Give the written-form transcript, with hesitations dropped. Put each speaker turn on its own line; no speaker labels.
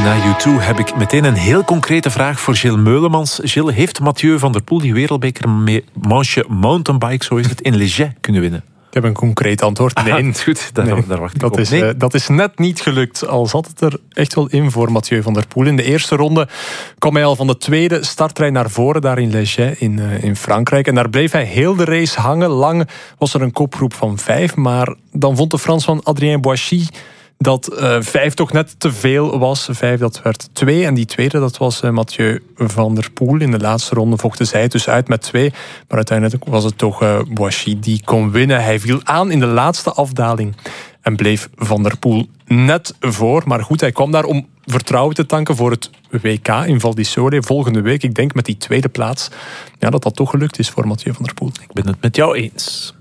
Na U2 heb ik meteen een heel concrete vraag voor Gilles Meulemans. Gilles, heeft Mathieu van der Poel die wereldbeker manche mountainbike, zo is het, in Leger kunnen winnen?
Ik heb een concreet antwoord. Nee.
Goed, daar wacht ik op.
Dat is net niet gelukt. Al zat het er echt wel in voor Mathieu van der Poel. In de eerste ronde kwam hij al van de tweede startrij naar voren, daar in Leger in Frankrijk. En daar bleef hij heel de race hangen. Lang was er een kopgroep van 5. Maar dan vond de Fransman Adrien Boissy dat 5 toch net te veel was. 5, dat werd 2. En die tweede, dat was Mathieu van der Poel. In de laatste ronde vochten zij het dus uit met 2. Maar uiteindelijk was het toch Boissy die kon winnen. Hij viel aan in de laatste afdaling en bleef Van der Poel net voor. Maar goed, hij kwam daar om vertrouwen te tanken voor het WK in Val di Sole volgende week. Ik denk met die tweede plaats dat toch gelukt is voor Mathieu van der Poel.
Ik ben het met jou eens.